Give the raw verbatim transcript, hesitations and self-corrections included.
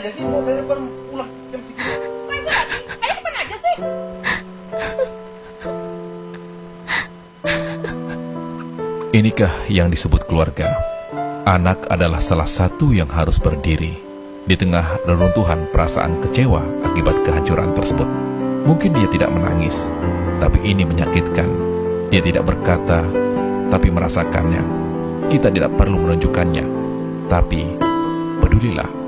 aja sih mau dari baru pulang jam segini? Kok ibu lagi? Ayah kemana aja sih? Inikah yang disebut keluarga? Anak adalah salah satu yang harus berdiri di tengah reruntuhan perasaan kecewa akibat kehancuran tersebut. Mungkin dia tidak menangis, tapi ini menyakitkan. Dia tidak berkata, tapi merasakannya. Kita tidak perlu menunjukkannya, tapi pedulilah.